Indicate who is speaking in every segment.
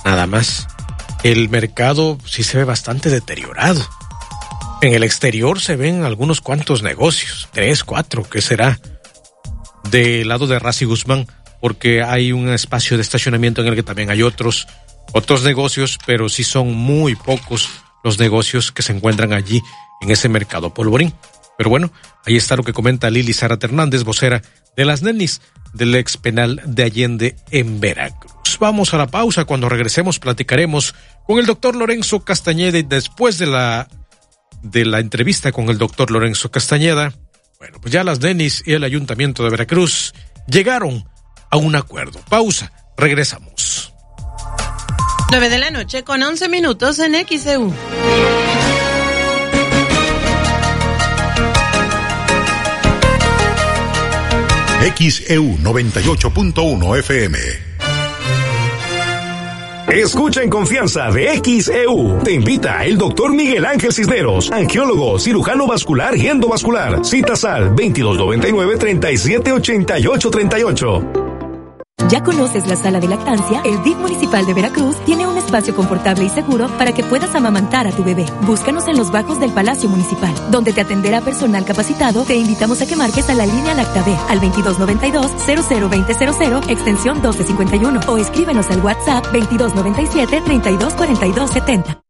Speaker 1: nada más. El mercado sí se ve bastante deteriorado. En el exterior se ven algunos cuantos negocios, 3, 4, ¿qué será? Del lado de Ras y Guzmán, porque hay un espacio de estacionamiento en el que también hay otros negocios, pero sí son muy pocos los negocios que se encuentran allí en ese mercado Polvorín. Pero bueno, ahí está lo que comenta Lili Zárate Hernández, vocera de las nenis del ex penal de Allende en Veracruz. Vamos a la pausa. Cuando regresemos platicaremos con el doctor Lorenzo Castañeda, y después de la entrevista con el doctor Lorenzo Castañeda, bueno, pues ya las nenis y el Ayuntamiento de Veracruz llegaron a un acuerdo. Pausa, regresamos.
Speaker 2: 9:11 con 11 minutos en XEU.
Speaker 3: XEU 98.1 FM.
Speaker 4: Escucha en confianza de XEU. Te invita el doctor Miguel Ángel Cisneros, angiólogo, cirujano vascular y endovascular. Citas al 2299-378838.
Speaker 5: ¿Ya conoces la sala de lactancia? El DIF municipal de Veracruz tiene un espacio confortable y seguro para que puedas amamantar a tu bebé. Búscanos en los bajos del Palacio Municipal, donde te atenderá personal capacitado. Te invitamos a que marques a la línea Lactabe al 2292-002000, extensión 1251, o escríbenos al WhatsApp 2297-324270.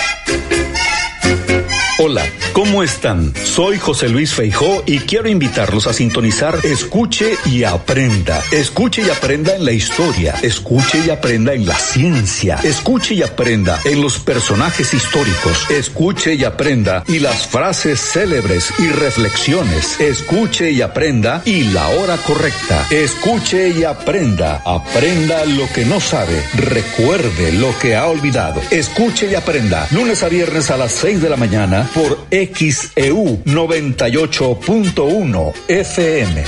Speaker 6: Hola, ¿cómo están? Soy José Luis Feijó y quiero invitarlos a sintonizar Escuche y Aprenda. Escuche y aprenda en la historia. Escuche y aprenda en la ciencia. Escuche y aprenda en los personajes históricos. Escuche y aprenda y las frases célebres y reflexiones. Escuche y aprenda y la hora correcta. Escuche y aprenda. Aprenda lo que no sabe. Recuerde lo que ha olvidado. Escuche y aprenda. Lunes a viernes a las 6 de la mañana. Por XEU 98.1 FM.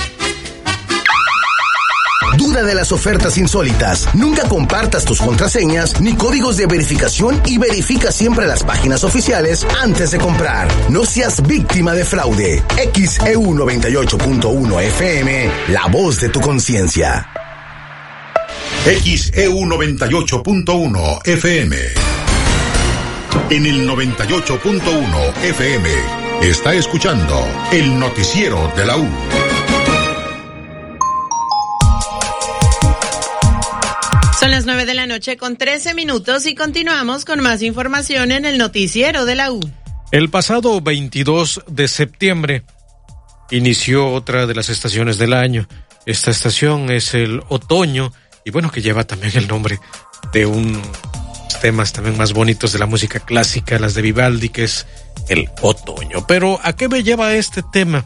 Speaker 7: Duda de las ofertas insólitas. Nunca compartas tus contraseñas ni códigos de verificación y verifica siempre las páginas oficiales antes de comprar. No seas víctima de fraude. XEU 98.1 FM, la voz de tu conciencia.
Speaker 3: XEU 98.1 FM. En el 98.1 FM está escuchando el noticiero de la U.
Speaker 2: Son las 9:00 con 13 minutos y continuamos con más información en el noticiero de la U.
Speaker 1: El pasado 22 de septiembre inició otra de las estaciones del año. Esta estación es el otoño, y bueno, que lleva también el nombre de un temas también más bonitos de la música clásica, las de Vivaldi, que es el otoño. Pero ¿a qué me lleva este tema?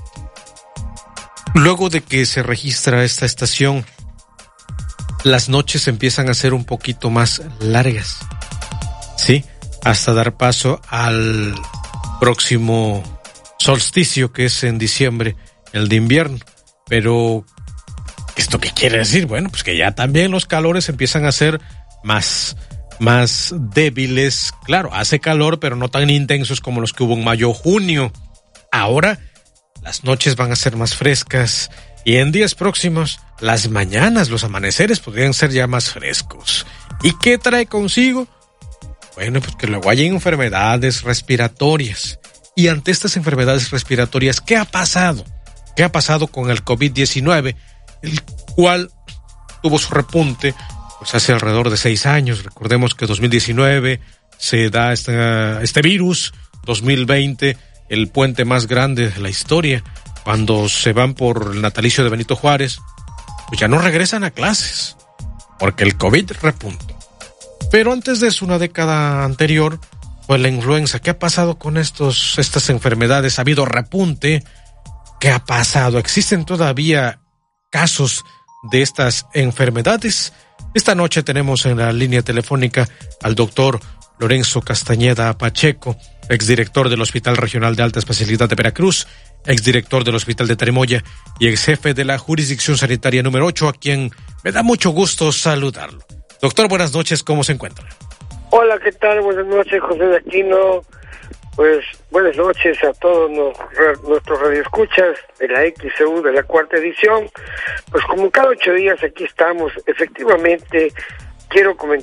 Speaker 1: Luego de que se registra esta estación, las noches empiezan a ser un poquito más largas, ¿sí? Hasta dar paso al próximo solsticio, que es en diciembre, el de invierno. Pero ¿esto qué quiere decir? Bueno, pues que ya también los calores empiezan a ser más débiles. Claro, hace calor, pero no tan intensos como los que hubo en mayo o junio. Ahora las noches van a ser más frescas y en días próximos las mañanas, los amaneceres podrían ser ya más frescos. ¿Y qué trae consigo? Bueno, pues que luego hay enfermedades respiratorias. Y ante estas enfermedades respiratorias, ¿qué ha pasado? ¿Qué ha pasado con el COVID-19? El cual tuvo su repunte pues hace alrededor de 6 años. Recordemos que 2019 se da este virus, 2020 el puente más grande de la historia, cuando se van por el natalicio de Benito Juárez, pues ya no regresan a clases, porque el COVID repuntó. Pero antes de eso, una década anterior, pues la influenza. ¿Qué ha pasado con estas enfermedades? ¿Ha habido repunte? ¿Qué ha pasado? ¿Existen todavía casos de estas enfermedades? Esta noche tenemos en la línea telefónica al doctor Lorenzo Castañeda Pacheco, exdirector del Hospital Regional de Alta Especialidad de Veracruz, exdirector del Hospital de Tremoya y exjefe de la Jurisdicción Sanitaria número 8, a quien me da mucho gusto saludarlo. Doctor, buenas noches, ¿cómo se encuentra?
Speaker 8: Hola, ¿qué tal? Buenas noches, José de Aquino. Pues buenas noches a todos nuestros radioescuchas de la XEU de la 4ª edición. Pues como cada 8 días aquí estamos. Efectivamente, quiero comentarte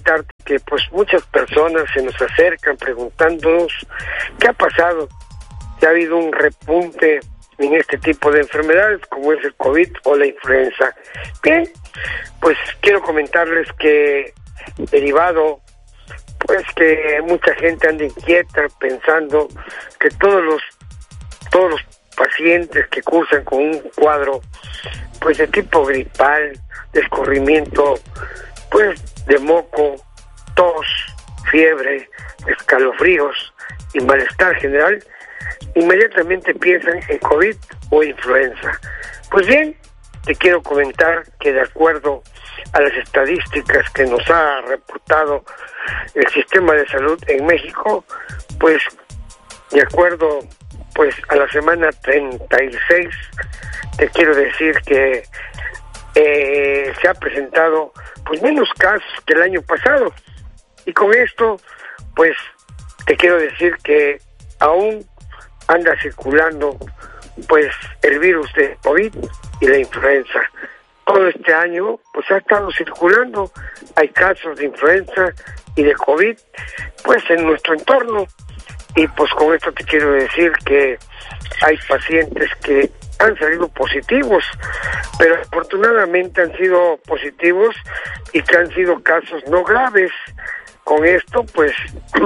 Speaker 8: que pues muchas personas se nos acercan preguntándonos qué ha pasado, si ha habido un repunte en este tipo de enfermedades como es el COVID o la influenza. Bien, pues quiero comentarles que derivado, pues que mucha gente anda inquieta pensando que todos los pacientes que cursan con un cuadro pues de tipo gripal, de escurrimiento, pues de moco, tos, fiebre, escalofríos y malestar general, inmediatamente piensan en COVID o influenza. Pues bien, te quiero comentar que de acuerdo a las estadísticas que nos ha reportado el sistema de salud en México, pues de acuerdo pues a la semana 36, te quiero decir que se ha presentado pues menos casos que el año pasado, y con esto pues te quiero decir que aún anda circulando pues el virus de COVID y la influenza. Todo este año pues ha estado circulando, hay casos de influenza y de COVID pues en nuestro entorno, y pues con esto te quiero decir que hay pacientes que han salido positivos, pero afortunadamente han sido positivos y que han sido casos no graves. Con esto pues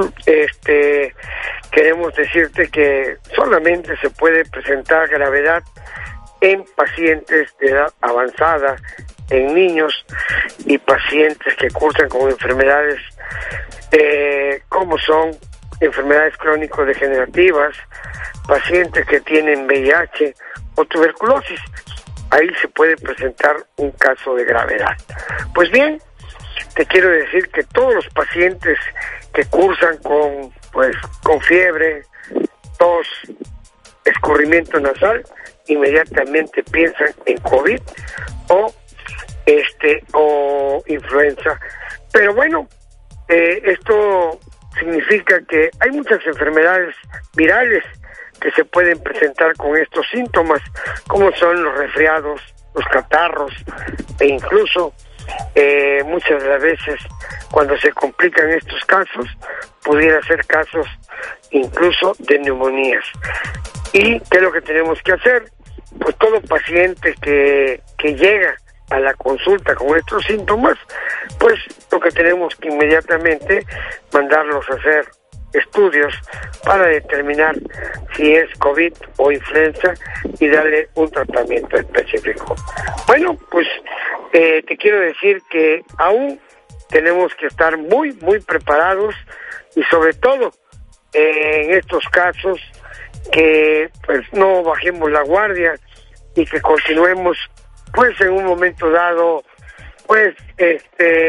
Speaker 8: queremos decirte que solamente se puede presentar gravedad en pacientes de edad avanzada, en niños y pacientes que cursan con enfermedades como son enfermedades crónico-degenerativas, pacientes que tienen VIH o tuberculosis. Ahí se puede presentar un caso de gravedad. Pues bien, te quiero decir que todos los pacientes que cursan con fiebre, tos, escurrimiento nasal, inmediatamente piensan en COVID o influenza. Pero bueno, esto significa que hay muchas enfermedades virales que se pueden presentar con estos síntomas, como son los resfriados, los catarros, e incluso muchas de las veces cuando se complican estos casos, pudiera ser casos incluso de neumonías. ¿Y qué es lo que tenemos que hacer? Pues todo paciente que llega a la consulta con estos síntomas, pues lo que tenemos que inmediatamente mandarlos a hacer estudios para determinar si es COVID o influenza y darle un tratamiento específico. Bueno, pues te quiero decir que aún tenemos que estar muy, muy preparados, y sobre todo en estos casos que pues no bajemos la guardia y que continuemos pues en un momento dado que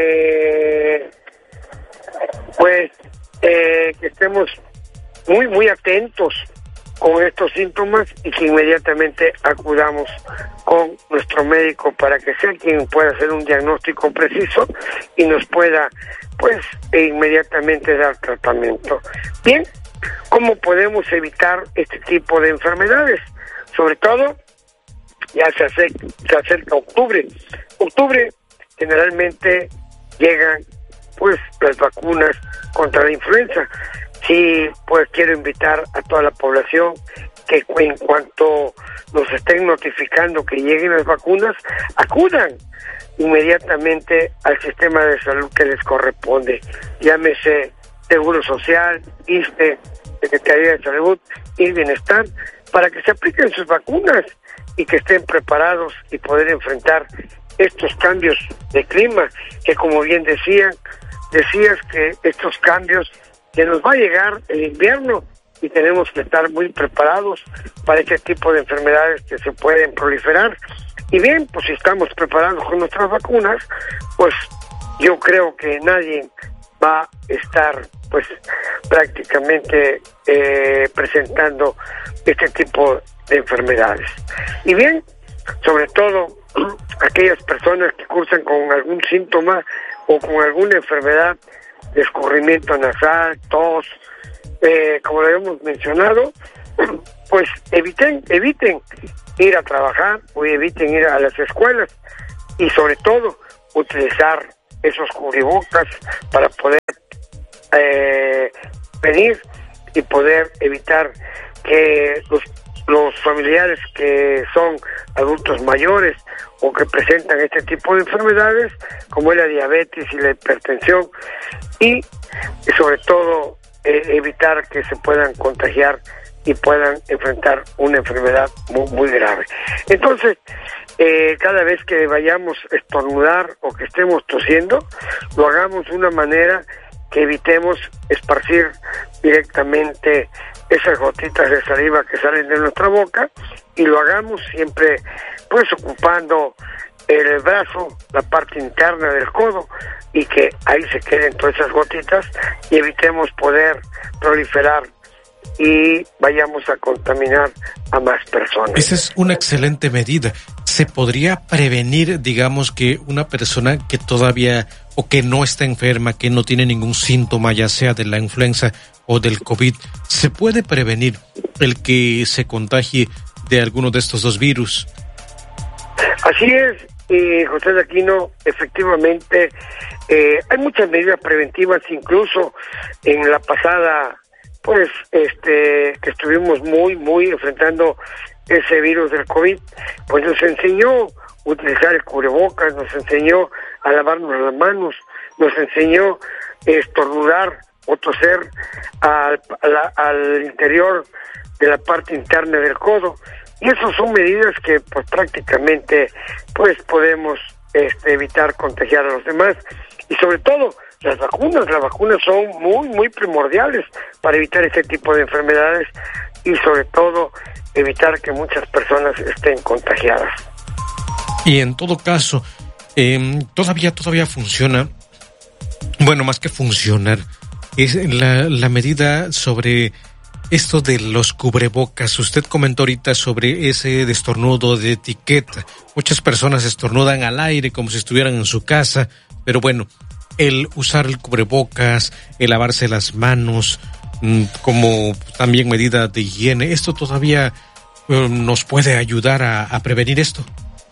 Speaker 8: estemos muy muy atentos con estos síntomas y que inmediatamente acudamos con nuestro médico para que sea quien pueda hacer un diagnóstico preciso y nos pueda inmediatamente dar tratamiento. Bien, ¿cómo podemos evitar este tipo de enfermedades? Sobre todo, ya se acerca octubre. Octubre generalmente llegan las vacunas contra la influenza. Sí, quiero invitar a toda la población que en cuanto nos estén notificando que lleguen las vacunas, acudan inmediatamente al sistema de salud que les corresponde, llámese Seguro Social, ISSSTE, Secretaría de Salud y Bienestar, para que se apliquen sus vacunas y que estén preparados y poder enfrentar estos cambios de clima, que como bien decías que estos cambios, que nos va a llegar el invierno y tenemos que estar muy preparados para este tipo de enfermedades que se pueden proliferar. Y bien, pues si estamos preparados con nuestras vacunas, pues yo creo que nadie va a estar prácticamente presentando este tipo de enfermedades. Y bien, sobre todo aquellas personas que cursan con algún síntoma o con alguna enfermedad de escurrimiento nasal, tos, como lo habíamos mencionado, pues eviten ir a trabajar o eviten ir a las escuelas, y sobre todo utilizar esos cubrebocas para poder venir y poder evitar que los familiares que son adultos mayores o que presentan este tipo de enfermedades, como es la diabetes y la hipertensión, y sobre todo evitar que se puedan contagiar y puedan enfrentar una enfermedad muy, muy grave. Entonces, cada vez que vayamos a estornudar o que estemos tosiendo, lo hagamos de una manera que evitemos esparcir directamente esas gotitas de saliva que salen de nuestra boca, y lo hagamos siempre pues ocupando el brazo, la parte interna del codo, y que ahí se queden todas esas gotitas y evitemos poder proliferar y vayamos a contaminar a más personas.
Speaker 1: Esa es una excelente medida. ¿Se podría prevenir, digamos, que una persona que todavía o que no está enferma, que no tiene ningún síntoma, ya sea de la influenza o del COVID, se puede prevenir el que se contagie de alguno de estos dos virus?
Speaker 8: Así es, José de Aquino, efectivamente, hay muchas medidas preventivas, incluso en la pasada, pues, que estuvimos muy enfrentando ese virus del COVID, pues nos enseñó a utilizar el cubrebocas, nos enseñó a lavarnos las manos, nos enseñó a estornudar o toser al interior de la parte interna del codo, y esas son medidas que pues prácticamente pues podemos evitar contagiar a los demás. Y sobre todo las vacunas son muy primordiales para evitar este tipo de enfermedades y sobre todo evitar que muchas personas estén contagiadas.
Speaker 1: Y en todo caso, todavía funciona, bueno, más que funcionar, es la medida sobre esto de los cubrebocas. Usted comentó ahorita sobre ese estornudo de etiqueta. Muchas personas estornudan al aire como si estuvieran en su casa, pero bueno, el usar el cubrebocas, el lavarse las manos, como también medida de higiene, ¿esto todavía nos puede ayudar a prevenir esto?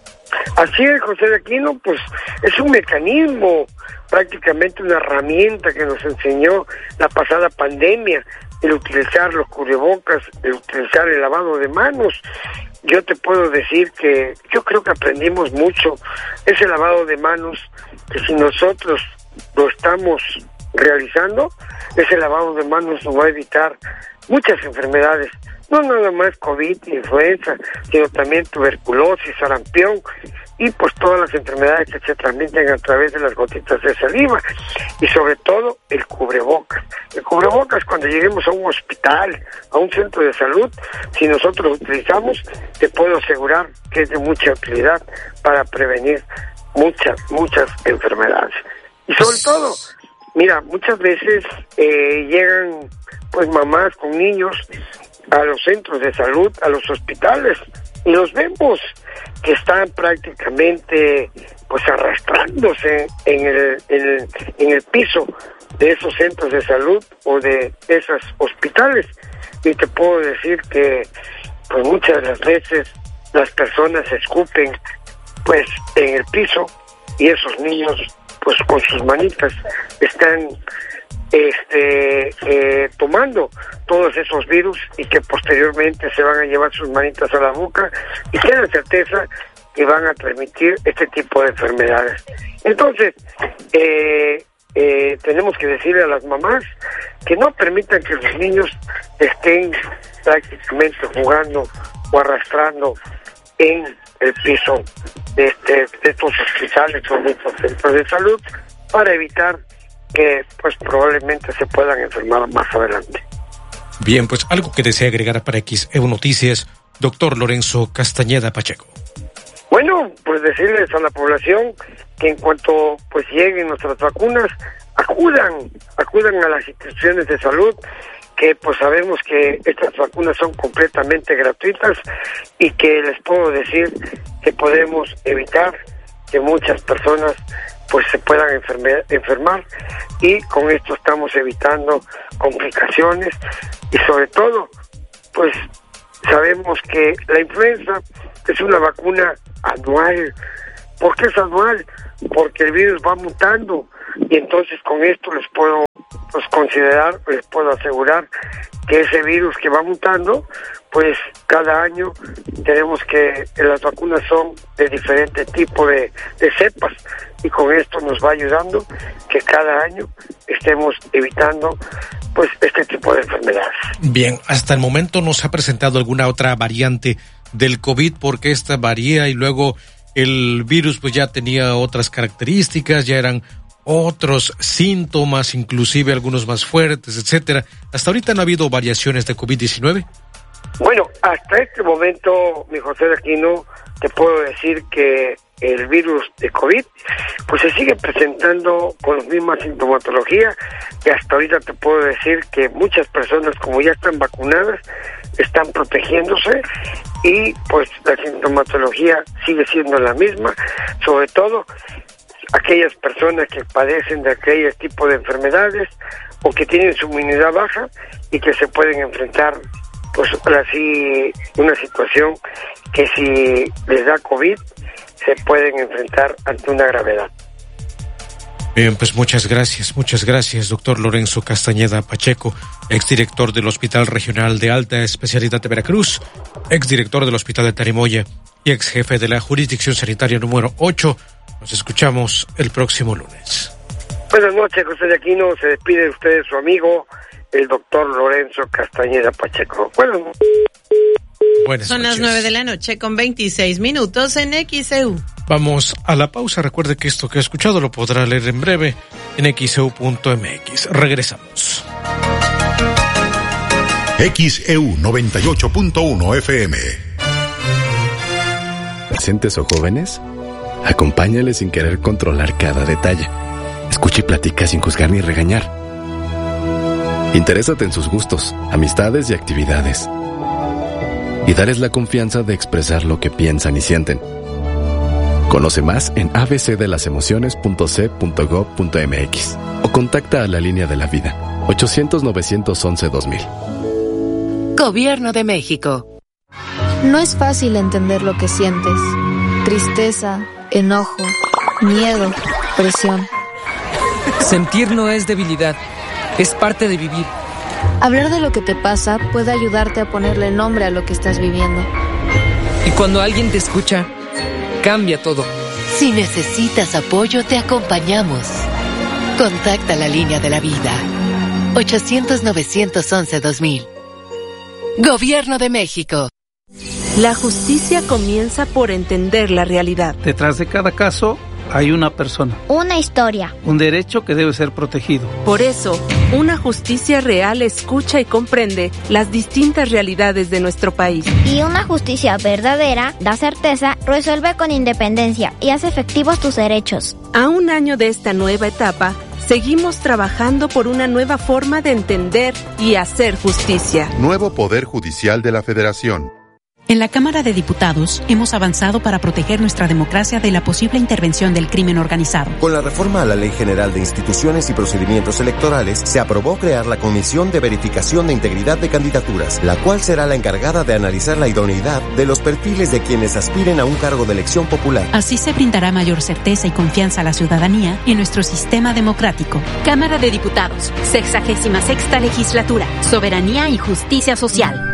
Speaker 8: Así es, José de Aquino, pues es un mecanismo, prácticamente una herramienta que nos enseñó la pasada pandemia, el utilizar los cubrebocas, el utilizar el lavado de manos. Yo te puedo decir que yo creo que aprendimos mucho ese lavado de manos, que si nosotros lo estamos realizando, ese lavado de manos nos va a evitar muchas enfermedades, no nada más COVID, influenza, sino también tuberculosis, sarampión y pues todas las enfermedades que se transmiten a través de las gotitas de saliva, y sobre todo el cubrebocas. El cubrebocas, cuando lleguemos a un hospital, a un centro de salud, si nosotros lo utilizamos, te puedo asegurar que es de mucha utilidad para prevenir muchas enfermedades. Y sobre todo, mira, muchas veces llegan pues mamás con niños a los centros de salud, a los hospitales, y los vemos que están prácticamente pues arrastrándose en el piso de esos centros de salud o de esos hospitales, y te puedo decir que pues muchas de las veces las personas escupen pues en el piso, y esos niños pues con sus manitas están tomando todos esos virus, y que posteriormente se van a llevar sus manitas a la boca y tienen certeza que van a transmitir este tipo de enfermedades. Entonces, tenemos que decirle a las mamás que no permitan que los niños estén prácticamente jugando o arrastrando en el piso de estos hospitales o de estos centros de salud, para evitar que pues probablemente se puedan enfermar más adelante.
Speaker 1: Bien, pues algo que desea agregar para XEU Noticias, doctor Lorenzo Castañeda Pacheco.
Speaker 8: Bueno, pues decirles a la población que en cuanto pues lleguen nuestras vacunas, acudan a las instituciones de salud, que pues sabemos que estas vacunas son completamente gratuitas, y que les puedo decir que podemos evitar que muchas personas pues se puedan enfermar, y con esto estamos evitando complicaciones. Y sobre todo pues sabemos que la influenza es una vacuna anual. ¿Por qué es anual? porque el virus va mutando, y entonces con esto les puedo asegurar que ese virus que va mutando, pues cada año tenemos que las vacunas son de diferente tipo de cepas, y con esto nos va ayudando que cada año estemos evitando pues este tipo de enfermedades.
Speaker 1: Bien, hasta el momento no se ha presentado alguna otra variante del COVID, porque esta varía y luego el virus pues ya tenía otras características, ya eran otros síntomas, inclusive algunos más fuertes, etcétera. Hasta ahorita no ha habido variaciones de COVID-19.
Speaker 8: Bueno, hasta este momento, mi José de Aquino, te puedo decir que el virus de COVID pues se sigue presentando con la misma sintomatología, y hasta ahorita te puedo decir que muchas personas, como ya están vacunadas, están protegiéndose, y pues la sintomatología sigue siendo la misma, sobre todo aquellas personas que padecen de aquel tipo de enfermedades o que tienen su inmunidad baja y que se pueden enfrentar pues así una situación que si les da COVID se pueden enfrentar ante una gravedad.
Speaker 1: Bien, pues muchas gracias, doctor Lorenzo Castañeda Pacheco, exdirector del Hospital Regional de Alta Especialidad de Veracruz, exdirector del Hospital de Tarimoya y exjefe de la Jurisdicción Sanitaria número 8. Nos escuchamos el próximo lunes.
Speaker 8: Buenas noches, José de Aquino. Se despide de usted su amigo, el doctor Lorenzo Castañeda Pacheco. Buenas
Speaker 2: noches. Son las 9:00 con 26 minutos en XEU.
Speaker 1: Vamos a la pausa. Recuerde que esto que ha escuchado lo podrá leer en breve en xeu.mx. Regresamos.
Speaker 3: XEU 98.1 FM.
Speaker 9: ¿Adolescentes o jóvenes? Acompáñale sin querer controlar cada detalle. Escucha y platica sin juzgar ni regañar. Interésate en sus gustos, amistades y actividades. Y darles la confianza de expresar lo que piensan y sienten. Conoce más en abcdelasemociones.c.gov.mx o contacta a la Línea de la Vida, 800-911-2000.
Speaker 10: Gobierno de México.
Speaker 11: No es fácil entender lo que sientes. Tristeza, enojo, miedo, presión.
Speaker 12: Sentir no es debilidad, es parte de vivir.
Speaker 11: Hablar de lo que te pasa puede ayudarte a ponerle nombre a lo que estás viviendo.
Speaker 12: Y cuando alguien te escucha, cambia todo.
Speaker 10: Si necesitas apoyo, te acompañamos. Contacta la Línea de la Vida, 800-911-2000. Gobierno de México.
Speaker 13: La justicia comienza por entender la realidad.
Speaker 14: Detrás de cada caso hay una persona.
Speaker 15: Una historia.
Speaker 14: Un derecho que debe ser protegido.
Speaker 13: Por eso, una justicia real escucha y comprende las distintas realidades de nuestro país.
Speaker 15: Y una justicia verdadera da certeza, resuelve con independencia y hace efectivos tus derechos.
Speaker 13: A un año de esta nueva etapa, seguimos trabajando por una nueva forma de entender y hacer justicia.
Speaker 16: Nuevo Poder Judicial de la Federación.
Speaker 17: En la Cámara de Diputados hemos avanzado para proteger nuestra democracia de la posible intervención del crimen organizado.
Speaker 18: Con la reforma a la Ley General de Instituciones y Procedimientos Electorales, se aprobó crear la Comisión de Verificación de Integridad de Candidaturas, la cual será la encargada de analizar la idoneidad de los perfiles de quienes aspiren a un cargo de elección popular.
Speaker 17: Así se brindará mayor certeza y confianza a la ciudadanía y nuestro sistema democrático.
Speaker 19: Cámara de Diputados, 66ª Legislatura, Soberanía y Justicia Social.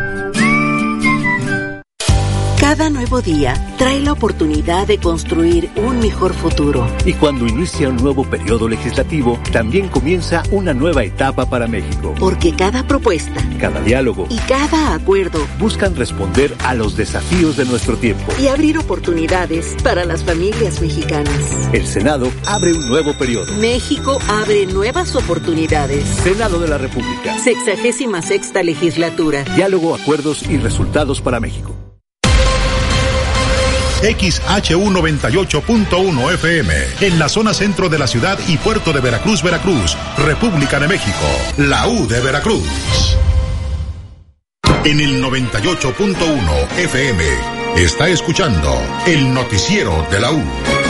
Speaker 20: Cada nuevo día trae la oportunidad de construir un mejor futuro.
Speaker 6: Y cuando inicia un nuevo periodo legislativo, también comienza una nueva etapa para México.
Speaker 20: Porque cada propuesta,
Speaker 6: cada diálogo
Speaker 20: y cada acuerdo
Speaker 6: buscan responder a los desafíos de nuestro tiempo
Speaker 20: y abrir oportunidades para las familias mexicanas.
Speaker 6: El Senado abre un nuevo periodo.
Speaker 20: México abre nuevas oportunidades.
Speaker 6: Senado de la República.
Speaker 20: 66ª Legislatura.
Speaker 6: Diálogo, acuerdos y resultados para México.
Speaker 3: XHU 98.1 FM, en la zona centro de la ciudad y puerto de Veracruz, República de México, la U de Veracruz. En el 98.1 FM, está escuchando el noticiero de la U.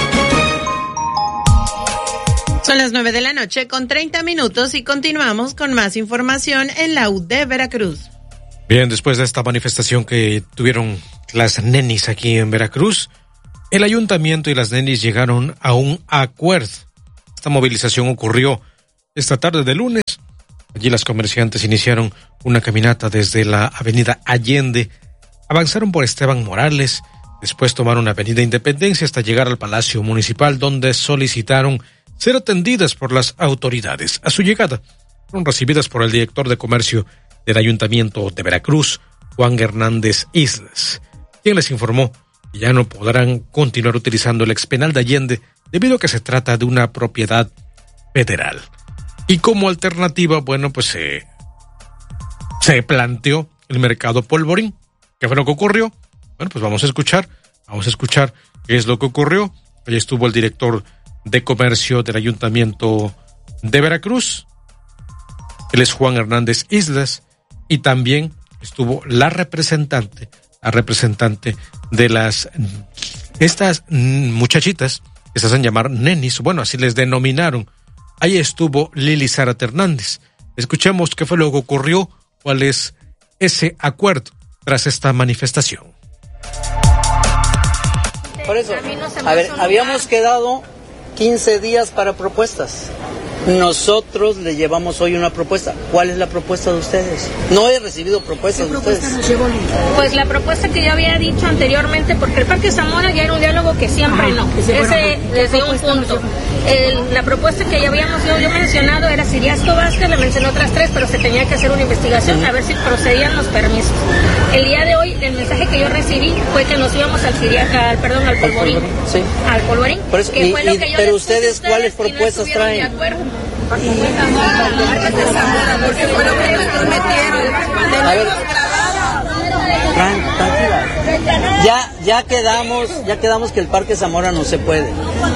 Speaker 2: Son las 9:00 con 30 minutos y continuamos con más información en la U de Veracruz.
Speaker 1: Bien, después de esta manifestación que tuvieron las nenis aquí en Veracruz, el ayuntamiento y las nenis llegaron a un acuerdo. Esta movilización ocurrió esta tarde de lunes. Allí las comerciantes iniciaron una caminata desde la avenida Allende, avanzaron por Esteban Morales, después tomaron avenida Independencia hasta llegar al Palacio Municipal, donde solicitaron ser atendidas por las autoridades. A su llegada, fueron recibidas por el director de comercio del Ayuntamiento de Veracruz, Juan Hernández Islas, quien les informó que ya no podrán continuar utilizando el expenal de Allende debido a que se trata de una propiedad federal. Y como alternativa, bueno, pues se planteó el mercado Polvorín. ¿Qué fue lo que ocurrió? Bueno, pues vamos a escuchar qué es lo que ocurrió. Allí estuvo el director de comercio del Ayuntamiento de Veracruz. Él es Juan Hernández Islas, y también estuvo la representante de estas muchachitas que se hacen llamar nenis, bueno, así les denominaron. Ahí estuvo Lili Zárate Hernández. Escuchemos qué fue lo que ocurrió, cuál es ese acuerdo tras esta manifestación.
Speaker 21: Por eso, a ver, habíamos quedado 15 días para propuestas. Nosotros le llevamos hoy una propuesta. ¿Cuál es la propuesta de ustedes? No he recibido propuestas de ustedes.
Speaker 22: Pues la propuesta que yo había dicho anteriormente, porque el Parque Zamora ya era un diálogo que siempre no. Ese desde un punto. La propuesta que ya habíamos yo mencionado era Siriasco Vázquez, le mencioné otras 3, pero se tenía que hacer una investigación a ver si procedían los permisos. El día de hoy, el mensaje que yo recibí fue que nos íbamos al Polvorín. Sí. Al Polvorín.
Speaker 21: Por eso,
Speaker 22: que fue lo que yo
Speaker 21: pero ustedes, ¿cuáles propuestas traen?
Speaker 22: Porque fue lo que nos prometieron.
Speaker 21: A ver, tranquila. Ya quedamos que el Parque Zamora no se puede.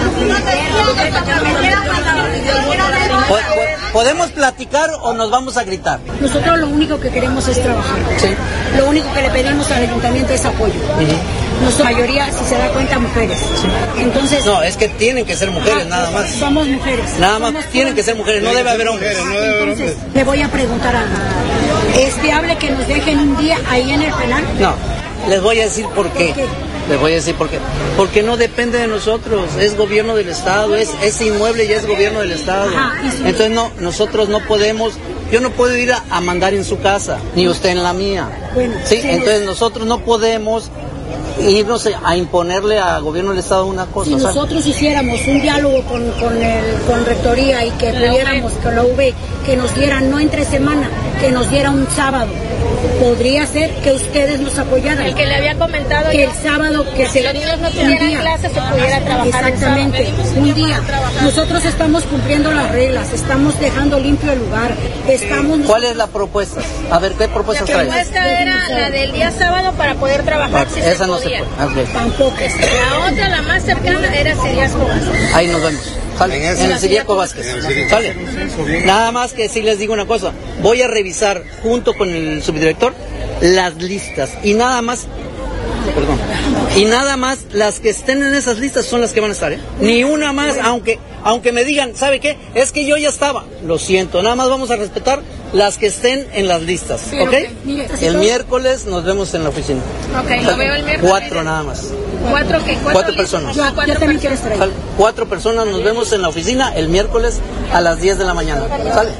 Speaker 21: ¿Podemos platicar o nos vamos a gritar?
Speaker 23: Nosotros lo único que queremos es trabajar. ¿Sí? Lo único que le pedimos al ayuntamiento es apoyo. Nuestra mayoría, si se da cuenta, mujeres. Sí. Entonces,
Speaker 21: no, es que tienen que ser mujeres, nada más.
Speaker 23: Somos mujeres.
Speaker 21: Nada más tienen que ser mujeres, no debe haber hombres.
Speaker 23: Entonces, le voy a preguntar algo. ¿Es viable que nos dejen un día ahí en el penal?
Speaker 21: No, les voy a decir por qué. Les voy a decir por qué. Porque no depende de nosotros, es gobierno del Estado, ese inmueble ya es gobierno del Estado. Entonces nosotros no podemos, yo no puedo ir a mandar en su casa, ni usted en la mía. Bueno, ¿sí? Entonces nosotros no podemos irnos a imponerle al gobierno del Estado una cosa.
Speaker 23: Si nosotros hiciéramos un diálogo con Rectoría y que pudiéramos con la UV, que nos dieran no entre semana, que nos diera un sábado, podría ser que ustedes nos apoyaran.
Speaker 22: El que le había comentado
Speaker 23: que el sábado que
Speaker 22: si los niños no tuvieran clases se pudiera trabajar.
Speaker 23: Exactamente, un día. Nosotros estamos cumpliendo las reglas, estamos dejando limpio el lugar, estamos.
Speaker 21: ¿Cuál es la propuesta? A ver, ¿qué propuesta traes?
Speaker 22: La propuesta era la del día sábado para poder trabajar. Si esa no se puede.
Speaker 23: Okay. Tampoco.
Speaker 22: La otra, la más cercana, era Siriasco Vázquez.
Speaker 21: Ahí nos vemos. Sale. En el Siriasco Vázquez. Sale. Nada más que sí les digo una cosa. Voy a revisar junto con el subdirector las listas y nada más. Perdón. Y nada más las que estén en esas listas son las que van a estar, ¿eh? Ni una más, aunque me digan, ¿sabe qué? Es que yo ya estaba. Lo siento, nada más vamos a respetar las que estén en las listas, ¿ok? El miércoles nos vemos en la oficina.
Speaker 22: Ok, lo veo el miércoles.
Speaker 21: 4 nada más.
Speaker 22: ¿4 qué?
Speaker 21: 4 personas.
Speaker 23: Yo también quiero estar ahí.
Speaker 21: 4 personas, nos vemos en la oficina el miércoles a las 10 de la mañana. ¿Sale?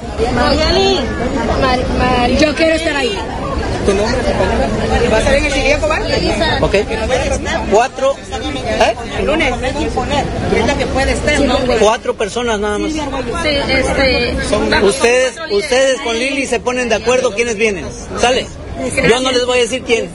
Speaker 23: Yo quiero estar ahí.
Speaker 21: ¿Tu nombre?
Speaker 22: ¿Va a ser en el Siriasco Vázquez?
Speaker 21: Ok. 4.
Speaker 22: El lunes. Que puede estar, ¿no?
Speaker 21: 4 personas nada más.
Speaker 22: Sí,
Speaker 21: Ustedes con Lili se ponen de acuerdo quiénes vienen. ¿Sale? Yo no les voy a decir quién.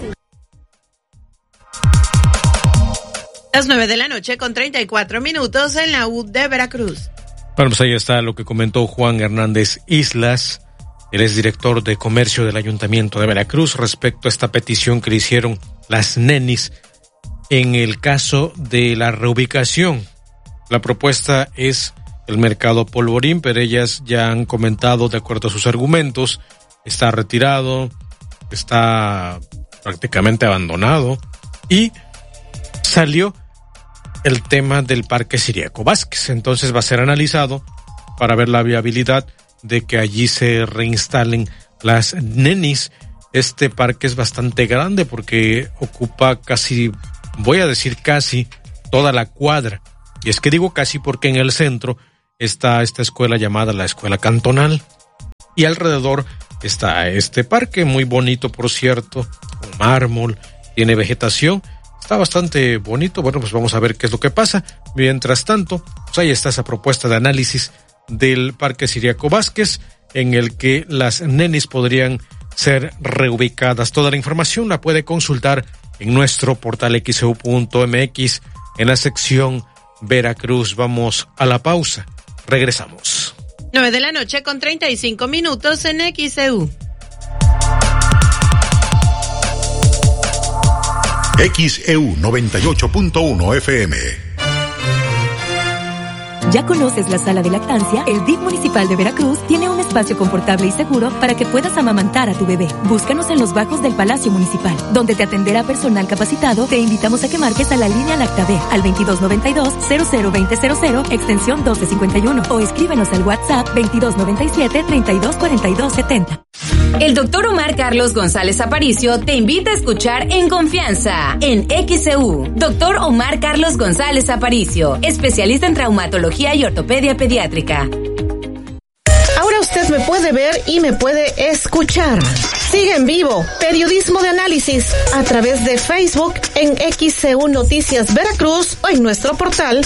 Speaker 2: Las 9:34 a.m. en la U de Veracruz.
Speaker 1: Bueno, pues ahí está lo que comentó Juan Hernández Islas. Él es director de comercio del Ayuntamiento de Veracruz respecto a esta petición que le hicieron las nenis en el caso de la reubicación. La propuesta es el mercado Polvorín, pero ellas ya han comentado, de acuerdo a sus argumentos, está retirado, está prácticamente abandonado, y salió el tema del Parque Siriasco Vázquez. Entonces va a ser analizado para ver la viabilidad de que allí se reinstalen las nenis. Este parque es bastante grande porque ocupa casi, voy a decir casi, toda la cuadra. Y es que digo casi porque en el centro está esta escuela llamada la Escuela Cantonal y alrededor está este parque muy bonito, por cierto, con mármol, tiene vegetación, está bastante bonito. Bueno, pues vamos a ver qué es lo que pasa. Mientras tanto, pues ahí está esa propuesta de análisis del Parque Ciriaco Vázquez en el que las nenis podrían ser reubicadas. Toda la información la puede consultar en nuestro portal xeu.mx en la sección Veracruz. Vamos a la pausa. Regresamos.
Speaker 2: 9:35 a.m. en XEU.
Speaker 3: XEU 98.1 FM.
Speaker 4: ¿Ya conoces la sala de lactancia? El DIF municipal de Veracruz tiene un espacio confortable y seguro para que puedas amamantar a tu bebé. Búscanos en los bajos del Palacio Municipal, donde te atenderá personal capacitado. Te invitamos a que marques a la línea LactaB al 2292-002000, extensión 1251, o escríbenos al WhatsApp 2297-324270.
Speaker 5: El doctor Omar Carlos González Aparicio te invita a escuchar En Confianza, en XEU. Doctor Omar Carlos González Aparicio, especialista en traumatología y ortopedia pediátrica.
Speaker 7: Ahora usted me puede ver y me puede escuchar. Sigue en vivo Periodismo de Análisis a través de Facebook en XEU Noticias Veracruz o en nuestro portal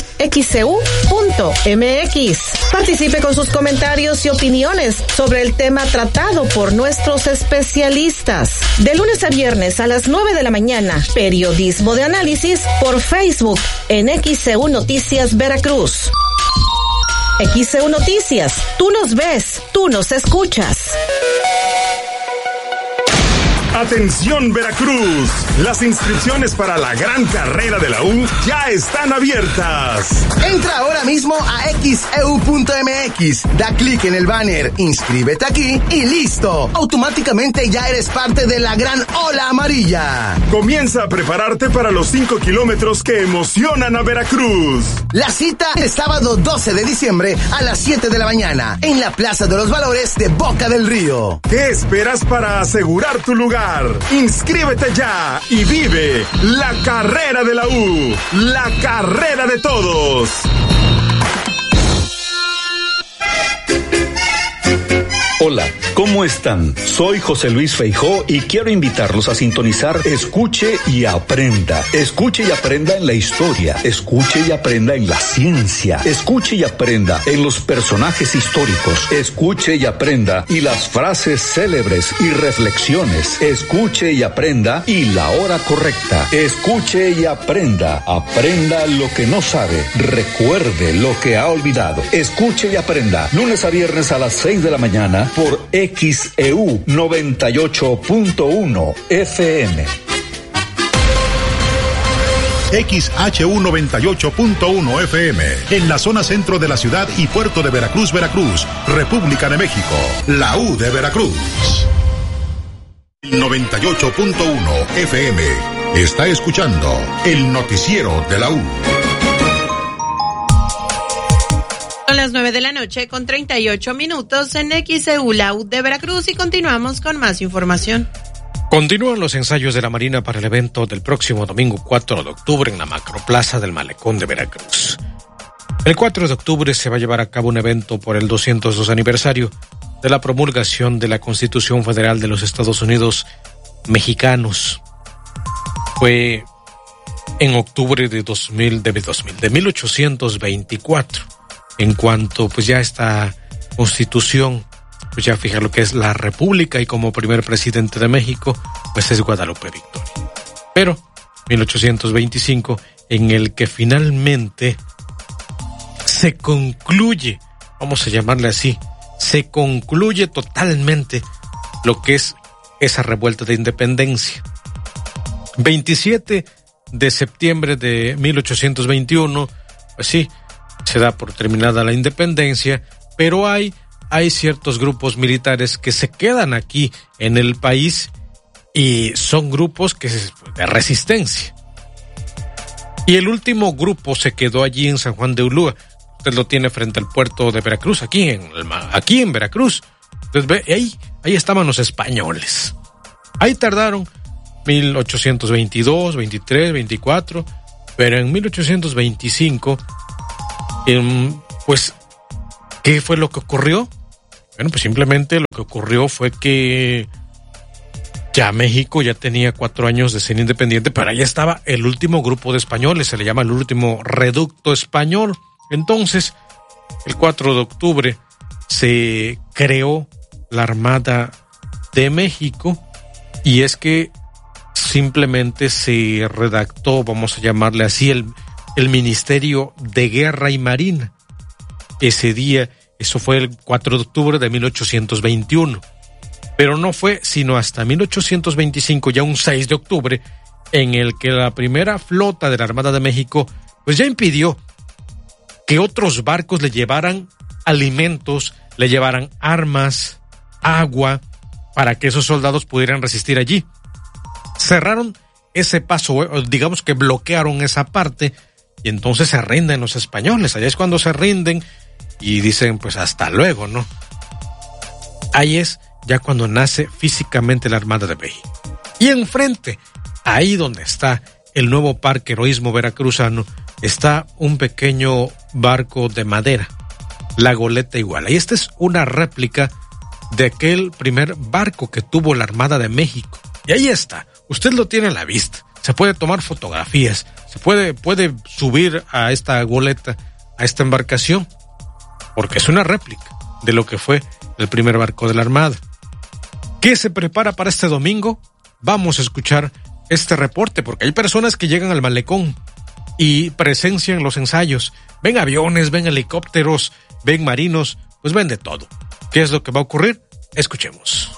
Speaker 7: xeu.mx. Participe con sus comentarios y opiniones sobre el tema tratado por nuestros especialistas. De lunes a viernes a las 9 de la mañana, Periodismo de Análisis por Facebook en XEU Noticias Veracruz. XEU Noticias, tú nos ves, tú nos escuchas.
Speaker 24: Atención Veracruz, las inscripciones para la gran carrera de la U ya están abiertas.
Speaker 25: Entra ahora mismo a xeu.mx, da clic en el banner, inscríbete aquí y listo. Automáticamente ya eres parte de la gran ola amarilla.
Speaker 24: Comienza a prepararte para los 5 kilómetros que emocionan a Veracruz.
Speaker 25: La cita el sábado 12 de diciembre a las 7 de la mañana en la Plaza de los Valores de Boca del Río.
Speaker 24: ¿Qué esperas para asegurar tu lugar? Inscríbete ya y vive la carrera de la U, la carrera de todos.
Speaker 6: Hola, ¿cómo están? Soy José Luis Feijó y quiero invitarlos a sintonizar Escuche y Aprenda. Escuche y aprenda en la historia, escuche y aprenda en la ciencia, escuche y aprenda en los personajes históricos, escuche y aprenda y las frases célebres y reflexiones, escuche y aprenda y la hora correcta, escuche y aprenda, aprenda lo que no sabe, recuerde lo que ha olvidado, escuche y aprenda, lunes a viernes a las 6 de la mañana por XEU 98.1 FM.
Speaker 3: XHU 98.1 FM, en la zona centro de la ciudad y puerto de Veracruz, Veracruz, República de México, la U de Veracruz. 98.1 FM, está escuchando el noticiero de la U.
Speaker 2: Son las 9:38 a.m. en XEU, la U de Veracruz, y continuamos con más información.
Speaker 1: Continúan los ensayos de la Marina para el evento del próximo domingo 4 de octubre en la Macroplaza del Malecón de Veracruz. El 4 de octubre se va a llevar a cabo un evento por el 202 aniversario de la promulgación de la Constitución Federal de los Estados Unidos Mexicanos. Fue en octubre de 1824. En cuanto pues ya esta Constitución, pues ya fija lo que es la República, y como primer presidente de México, pues es Guadalupe Victoria. Pero 1825, en el que finalmente se concluye, vamos a llamarle así, se concluye totalmente lo que es esa revuelta de independencia. 27 de septiembre de 1821, pues sí, se da por terminada la independencia, pero hay ciertos grupos militares que se quedan aquí en el país y son grupos de resistencia. Y el último grupo se quedó allí en San Juan de Ulúa. Usted lo tiene frente al puerto de Veracruz, aquí en Veracruz. Entonces ve, ahí estaban los españoles. Ahí tardaron 1822, 23, 24, Pero en 1825, pues, ¿qué fue lo que ocurrió? Bueno, pues simplemente lo que ocurrió fue que ya México ya tenía 4 años de ser independiente, pero ahí estaba el último grupo de españoles, se le llama el último reducto español. Entonces, el 4 de octubre se creó la Armada de México, y es que simplemente se redactó, vamos a llamarle así, el Ministerio de Guerra y Marina. Ese día, eso fue el 4 de octubre de 1821. Pero no fue sino hasta 1825, ya un 6 de octubre, en el que la primera flota de la Armada de México pues ya impidió que otros barcos le llevaran alimentos, le llevaran armas, agua, para que esos soldados pudieran resistir allí. Cerraron ese paso, digamos que bloquearon esa parte, y entonces se rinden los españoles. Allá es cuando se rinden y dicen pues hasta luego, ¿no? Ahí es ya cuando nace físicamente la Armada de México. Y enfrente, ahí donde está el nuevo Parque Heroísmo Veracruzano, está un pequeño barco de madera, la Goleta Iguala. Y esta es una réplica de aquel primer barco que tuvo la Armada de México. Y ahí está, usted lo tiene a la vista. Se puede tomar fotografías, se puede subir a esta goleta, a esta embarcación, porque es una réplica de lo que fue el primer barco de la Armada. ¿Qué se prepara para este domingo? Vamos a escuchar este reporte, porque hay personas que llegan al malecón y presencian los ensayos. Ven aviones, ven helicópteros, ven marinos, pues ven de todo. ¿Qué es lo que va a ocurrir? Escuchemos.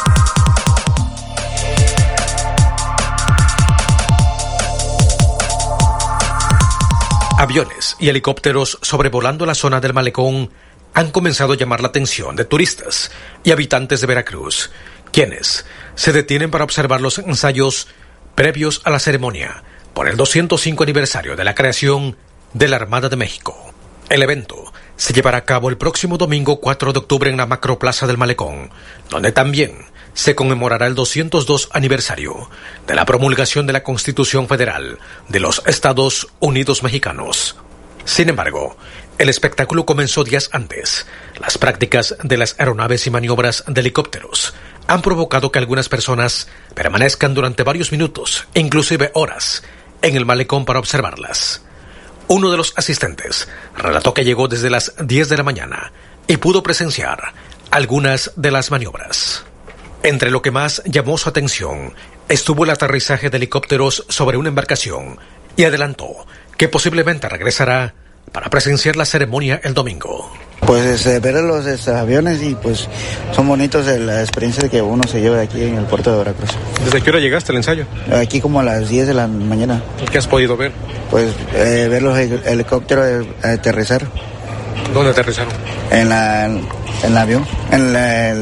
Speaker 1: Aviones y helicópteros sobrevolando la zona del malecón han comenzado a llamar la atención de turistas y habitantes de Veracruz, quienes se detienen para observar los ensayos previos a la ceremonia por el 205 aniversario de la creación de la Armada de México. El evento se llevará a cabo el próximo domingo 4 de octubre en la Macroplaza del Malecón, donde también se conmemorará el 202 aniversario de la promulgación de la Constitución Federal de los Estados Unidos Mexicanos. Sin embargo, el espectáculo comenzó días antes. Las prácticas de las aeronaves y maniobras de helicópteros han provocado que algunas personas permanezcan durante varios minutos, inclusive horas, en el malecón para observarlas. Uno de los asistentes relató que llegó desde las 10 de la mañana y pudo presenciar algunas de las maniobras. Entre lo que más llamó su atención estuvo el aterrizaje de helicópteros sobre una embarcación, y adelantó que posiblemente regresará para presenciar la ceremonia el domingo.
Speaker 8: Pues ver los aviones, y pues son bonitos la experiencia de que uno se lleva aquí en el puerto de Veracruz.
Speaker 1: ¿Desde qué hora llegaste al ensayo?
Speaker 8: Aquí como a las 10 de la mañana.
Speaker 1: ¿Y qué has podido ver?
Speaker 8: Pues ver los helicópteros aterrizar.
Speaker 1: ¿Dónde aterrizaron?
Speaker 8: En el avión, en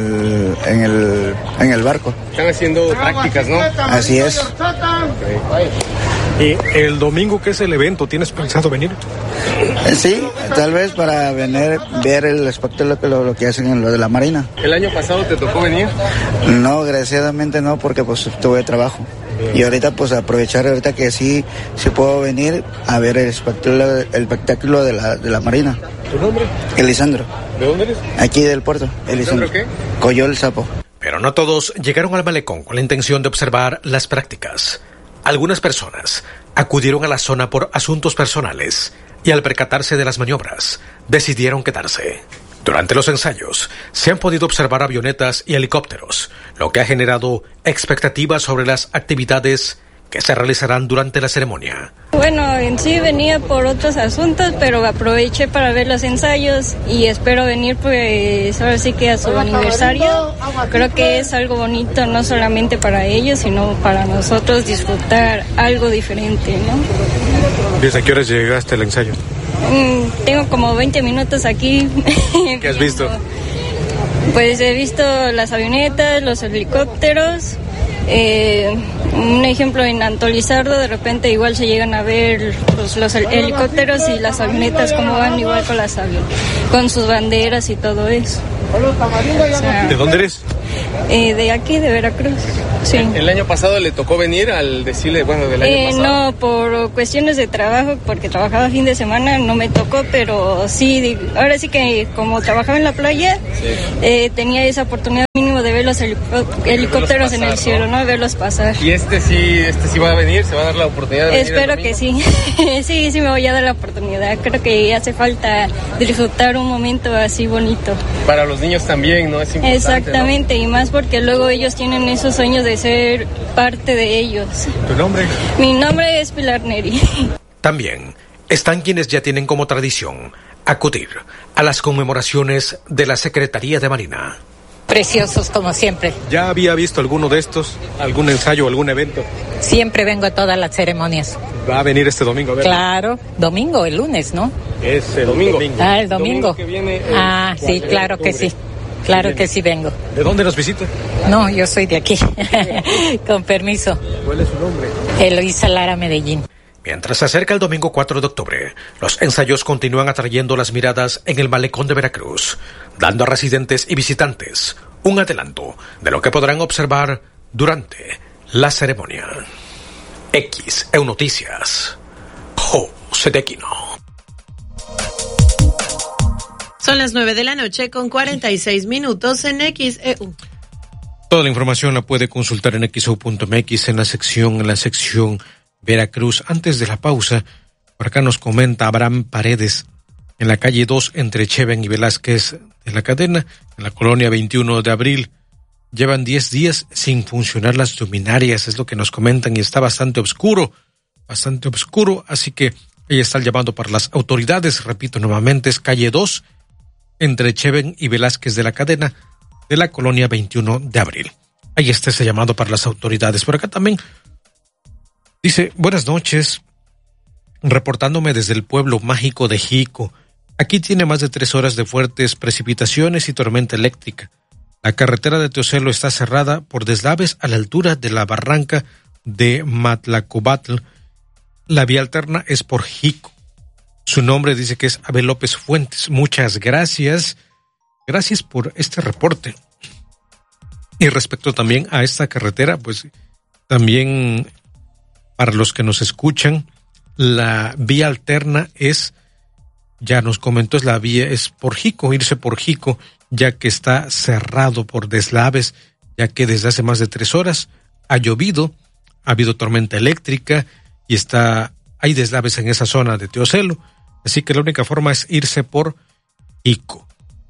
Speaker 8: el barco.
Speaker 1: Están haciendo prácticas, ¿no?
Speaker 8: Así es.
Speaker 1: Okay. ¿Y el domingo qué es el evento? ¿Tienes pensado venir?
Speaker 8: Sí, tal vez para venir, ver el espectáculo, lo que hacen en lo de la Marina.
Speaker 1: ¿El año pasado te tocó venir?
Speaker 8: No, desgraciadamente no, porque pues tuve trabajo. Bien. Y ahorita pues aprovechar ahorita que sí puedo venir a ver el espectáculo de la Marina.
Speaker 1: ¿Tu nombre?
Speaker 8: Elisandro.
Speaker 1: ¿De dónde eres?
Speaker 8: Aquí del puerto.
Speaker 1: ¿Elisandro qué?
Speaker 8: Coyol Sapo.
Speaker 1: Pero no todos llegaron al malecón con la intención de observar las prácticas. Algunas personas acudieron a la zona por asuntos personales y al percatarse de las maniobras, decidieron quedarse. Durante los ensayos se han podido observar avionetas y helicópteros, lo que ha generado expectativas sobre las actividades que se realizarán durante la ceremonia.
Speaker 9: Bueno, en sí venía por otros asuntos, pero aproveché para ver los ensayos y espero venir pues ahora sí que a su aniversario. Creo que es algo bonito, no solamente para ellos, sino para nosotros disfrutar algo diferente, ¿no?
Speaker 1: ¿Desde qué horas llegaste al ensayo?
Speaker 9: Tengo como 20 minutos aquí.
Speaker 1: ¿Qué has visto?
Speaker 9: Pues he visto las avionetas, los helicópteros. Un ejemplo, en Antolizardo de repente igual se llegan a ver pues, los helicópteros y las avionetas como van igual con con sus banderas y todo eso. O sea,
Speaker 1: ¿de dónde eres?
Speaker 9: De aquí, de Veracruz. Sí.
Speaker 10: ¿El año pasado le tocó venir al desfile, del año pasado?
Speaker 9: No, por cuestiones de trabajo, porque trabajaba fin de semana, no me tocó, pero sí, ahora sí que como trabajaba en la playa, tenía esa oportunidad mínimo de ver los helicópteros en el cielo, ¿no? Verlos pasar.
Speaker 10: ¿Y este sí va a venir? ¿Se va a dar la oportunidad de venir?
Speaker 9: Espero que sí. sí me voy a dar la oportunidad. Creo que hace falta disfrutar un momento así bonito.
Speaker 10: Para los niños también, ¿no? Es importante.
Speaker 9: Exactamente, ¿no? Y más porque luego ellos tienen esos sueños de ser parte de ellos.
Speaker 10: ¿Tu nombre?
Speaker 9: Mi nombre es Pilar Neri.
Speaker 1: También están quienes ya tienen como tradición acudir a las conmemoraciones de la Secretaría de Marina.
Speaker 11: Preciosos como siempre.
Speaker 1: ¿Ya había visto alguno de estos? ¿Algún ensayo, algún evento?
Speaker 11: Siempre vengo a todas las ceremonias.
Speaker 1: ¿Va a venir este domingo?
Speaker 11: Claro, domingo, el lunes, ¿no?
Speaker 1: Es el domingo.
Speaker 11: Ah, el domingo.
Speaker 10: Que viene
Speaker 11: sí, claro que sí. Claro que sí vengo.
Speaker 1: ¿De dónde nos visita?
Speaker 11: No, yo soy de aquí. Con permiso.
Speaker 1: ¿Cuál es su nombre?
Speaker 11: Eloísa Lara, Medellín.
Speaker 1: Mientras se acerca el domingo 4 de octubre, los ensayos continúan atrayendo las miradas en el malecón de Veracruz, dando a residentes y visitantes un adelanto de lo que podrán observar durante la ceremonia. XEU Noticias, José Tequino.
Speaker 2: Son las 9:00 con 46 minutos en XEU.
Speaker 1: Toda la información la puede consultar en xeu.mx en la sección Veracruz. Antes de la pausa, por acá nos comenta Abraham Paredes, en la calle 2 entre Cheven y Velázquez de la Cadena, en la colonia 21 de abril, llevan 10 días sin funcionar las luminarias, es lo que nos comentan, y está bastante oscuro, así que ahí está el llamado para las autoridades. Repito nuevamente, es calle 2 entre Cheven y Velázquez de la Cadena, de la colonia 21 de abril. Ahí está ese llamado para las autoridades. Por acá también dice: buenas noches, reportándome desde el pueblo mágico de Jico. Aquí tiene más de 3 horas de fuertes precipitaciones y tormenta eléctrica. La carretera de Teocelo está cerrada por deslaves a la altura de la barranca de Matlacobatl. La vía alterna es por Jico. Su nombre dice que es Abel López Fuentes. Muchas gracias. Gracias por este reporte. Y respecto también a esta carretera, pues también para los que nos escuchan, la vía alterna es, ya nos comentó, la vía es por Jico, irse por Jico, ya que está cerrado por deslaves, ya que desde hace más de 3 horas ha llovido, ha habido tormenta eléctrica y hay deslaves en esa zona de Teocelo, así que la única forma es irse por Jico.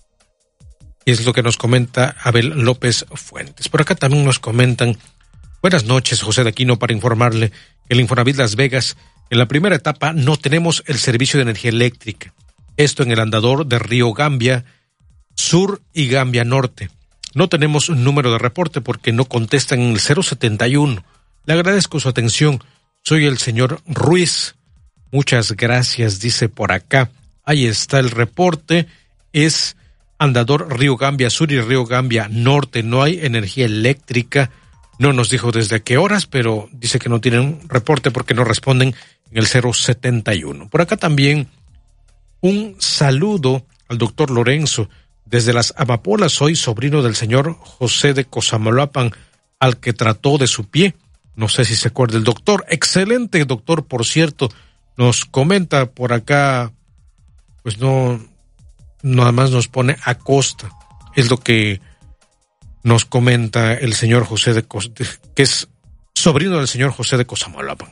Speaker 1: Y es lo que nos comenta Abel López Fuentes. Por acá también nos comentan: buenas noches, José de Aquino, para informarle que el Infonavit Las Vegas, en la primera etapa no tenemos el servicio de energía eléctrica. Esto en el andador de Río Gambia Sur y Gambia Norte. No tenemos un número de reporte porque no contestan en el 071. Le agradezco su atención. Soy el señor Ruiz. Muchas gracias, dice por acá. Ahí está el reporte. Es andador Río Gambia Sur y Río Gambia Norte. No hay energía eléctrica. No nos dijo desde qué horas, pero dice que no tienen reporte porque no responden en el 071. Por acá también un saludo al doctor Lorenzo desde las Amapolas. Soy sobrino del señor José de Cosamaloapan, al que trató de su pie. No sé si se acuerda el doctor. Excelente doctor, por cierto. Nos comenta por acá, pues no, nada más nos pone Acosta. Es lo que nos comenta el señor José que es sobrino del señor José de Cosamaloapan.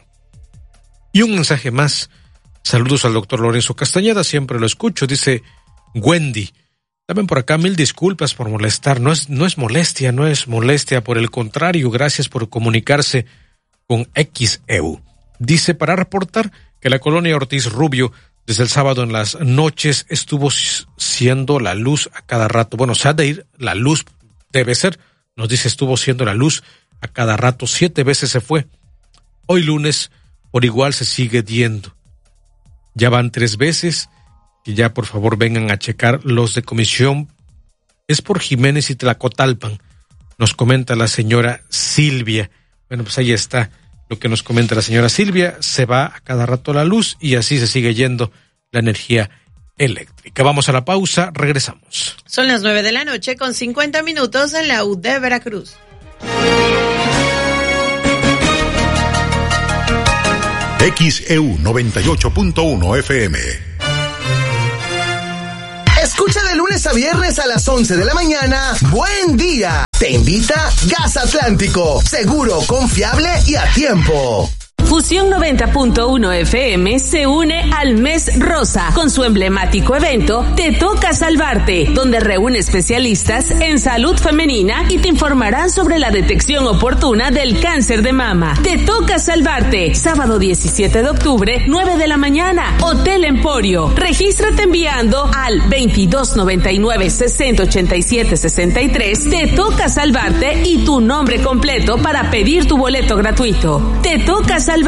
Speaker 1: Y un mensaje más. Saludos al doctor Lorenzo Castañeda, siempre lo escucho. Dice Wendy: también por acá, 1000 disculpas por molestar. No es molestia, por el contrario, gracias por comunicarse con XEU. Dice, para reportar que la colonia Ortiz Rubio, desde el sábado en las noches, estuvo siendo la luz a cada rato. Bueno, se ha de ir la luz, debe ser. Nos dice, estuvo siendo la luz a cada rato. 7 veces se fue. Hoy lunes, por igual se sigue yendo. Ya van 3 veces. Que ya por favor vengan a checar los de comisión. Es por Jiménez y Tlacotalpan, nos comenta la señora Silvia. Bueno, pues ahí está lo que nos comenta la señora Silvia. Se va a cada rato la luz y así se sigue yendo la energía eléctrica. Vamos a la pausa, regresamos.
Speaker 2: Son las 9:00 con 50 minutos en la UD de Veracruz.
Speaker 3: XEU 98.1 FM.
Speaker 25: Escucha de lunes a viernes a las 11 de la mañana. Buen día. Te invita Gas Atlántico. Seguro, confiable y a tiempo.
Speaker 12: Fusión 90.1 FM se une al Mes Rosa con su emblemático evento Te Toca Salvarte, donde reúne especialistas en salud femenina y te informarán sobre la detección oportuna del cáncer de mama. Te Toca Salvarte, sábado 17 de octubre, 9 de la mañana, Hotel Emporio. Regístrate enviando al 2299-6087-63. Te Toca Salvarte y tu nombre completo para pedir tu boleto gratuito. Te Toca Salvarte.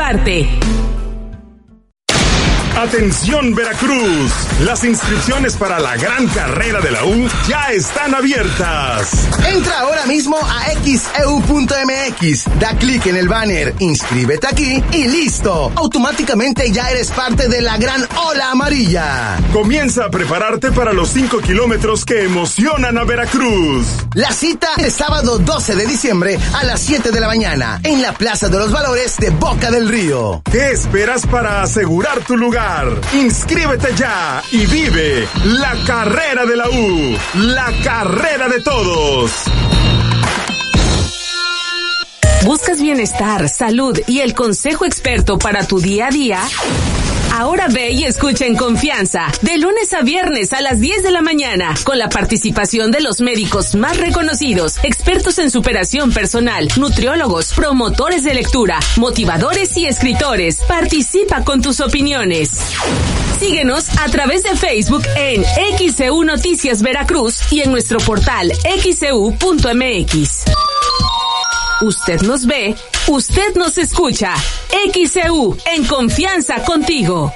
Speaker 24: Atención Veracruz, las inscripciones para la gran carrera de la U ya están abiertas.
Speaker 25: Entra ahora mismo a xeu.mx, da clic en el banner, inscríbete aquí y listo. Automáticamente ya eres parte de la gran ola amarilla.
Speaker 24: Comienza a prepararte para los 5 kilómetros que emocionan a Veracruz.
Speaker 25: La cita es sábado 12 de diciembre a las 7 de la mañana en la Plaza de los Valores de Boca del Río.
Speaker 24: ¿Qué esperas para asegurar tu lugar? Inscríbete ya y vive la carrera de la U, la carrera de todos.
Speaker 12: ¿Buscas bienestar, salud y el consejo experto para tu día a día? Ahora ve y escucha en confianza, de lunes a viernes a las 10 de la mañana, con la participación de los médicos más reconocidos, expertos en superación personal, nutriólogos, promotores de lectura, motivadores y escritores. Participa con tus opiniones. Síguenos a través de Facebook en XEU Noticias Veracruz y en nuestro portal xeu.mx. Usted nos ve, usted nos escucha. XEU, en confianza contigo.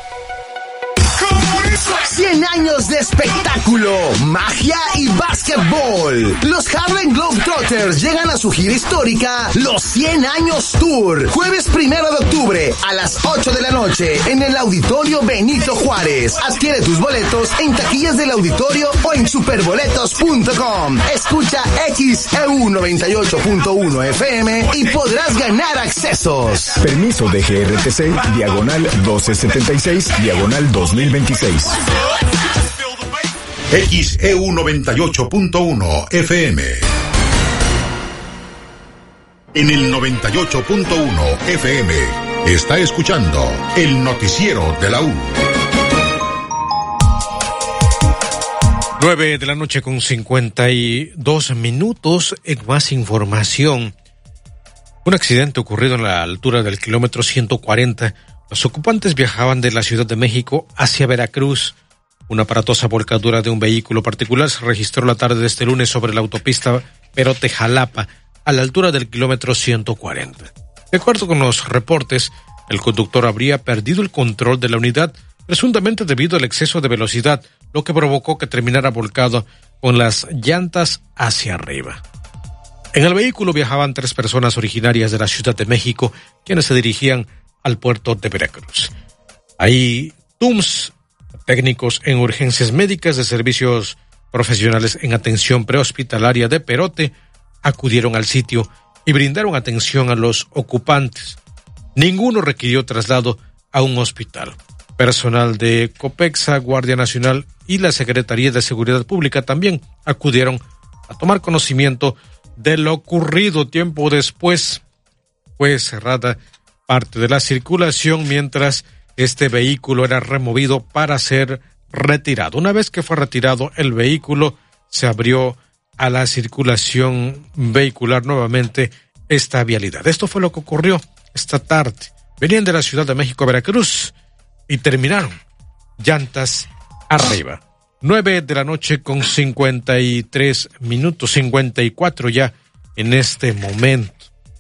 Speaker 25: 100 años de espectáculo, magia y básquetbol. Los Harlem Globetrotters llegan a su gira histórica, los 100 años Tour. Jueves 1 de octubre a las 8 de la noche en el Auditorio Benito Juárez. Adquiere tus boletos en taquillas del auditorio o en superboletos.com. Escucha XEU 98.1 FM y podrás ganar accesos.
Speaker 24: Permiso de GRTC, diagonal 1276, diagonal 2026.
Speaker 3: XEU 98.1 FM. En el 98.1 FM está escuchando el noticiero de la U.
Speaker 1: 9 de la noche con 52 minutos. En más información, un accidente ocurrido en la altura del kilómetro 140. Los ocupantes viajaban de la Ciudad de México hacia Veracruz. Una aparatosa volcadura de un vehículo particular se registró la tarde de este lunes sobre la autopista Perote-Jalapa, a la altura del kilómetro 140. De acuerdo con los reportes, el conductor habría perdido el control de la unidad, presuntamente debido al exceso de velocidad, lo que provocó que terminara volcado con las llantas hacia arriba. En el vehículo viajaban 3 personas originarias de la Ciudad de México, quienes se dirigían al puerto de Veracruz. Hay TUMS, técnicos en urgencias médicas de servicios profesionales en atención prehospitalaria de Perote, acudieron al sitio y brindaron atención a los ocupantes. Ninguno requirió traslado a un hospital. Personal de Copexa, Guardia Nacional y la Secretaría de Seguridad Pública también acudieron a tomar conocimiento de lo ocurrido. Tiempo después fue cerrada parte de la circulación mientras este vehículo era removido para ser retirado. Una vez que fue retirado el vehículo, se abrió a la circulación vehicular nuevamente esta vialidad. Esto fue lo que ocurrió esta tarde. Venían de la Ciudad de México a Veracruz y terminaron llantas arriba. 9 de la noche con 53 minutos, 54 ya en este momento.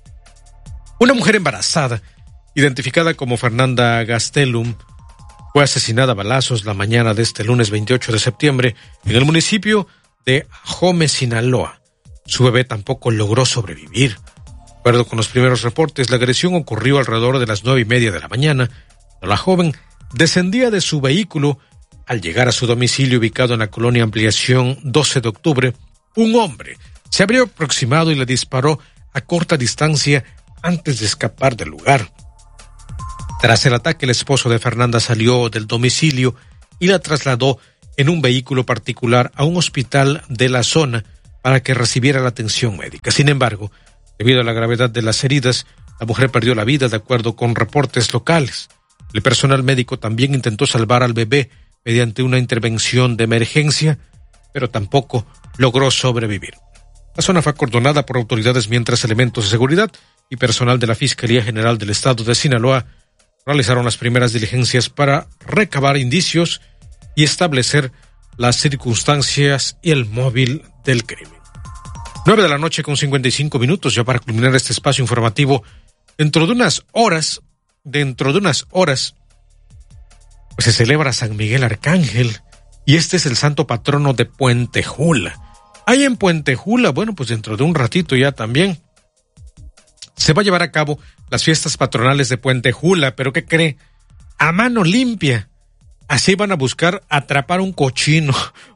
Speaker 1: Una mujer embarazada, identificada como Fernanda Gastelum, fue asesinada a balazos la mañana de este lunes 28 de septiembre en el municipio de Ajome, Sinaloa. Su bebé tampoco logró sobrevivir. De acuerdo con los primeros reportes, la agresión ocurrió alrededor de las 9:30 de la mañana, cuando la joven descendía de su vehículo. Al llegar a su domicilio ubicado en la colonia Ampliación 12 de octubre, un hombre se habría aproximado y le disparó a corta distancia antes de escapar del lugar. Tras el ataque, el esposo de Fernanda salió del domicilio y la trasladó en un vehículo particular a un hospital de la zona para que recibiera la atención médica. Sin embargo, debido a la gravedad de las heridas, la mujer perdió la vida de acuerdo con reportes locales. El personal médico también intentó salvar al bebé mediante una intervención de emergencia, pero tampoco logró sobrevivir. La zona fue acordonada por autoridades mientras elementos de seguridad y personal de la Fiscalía General del Estado de Sinaloa realizaron las primeras diligencias para recabar indicios y establecer las circunstancias y el móvil del crimen. 9:55 p.m, ya para culminar este espacio informativo. Dentro de unas horas, pues se celebra San Miguel Arcángel, y este es el santo patrono de Puente Jula. Ahí en Puente Jula, bueno, pues dentro de un ratito ya también se va a llevar a cabo las fiestas patronales de Puente Jula, pero ¿qué cree? A mano limpia. Así van a buscar atrapar un cochino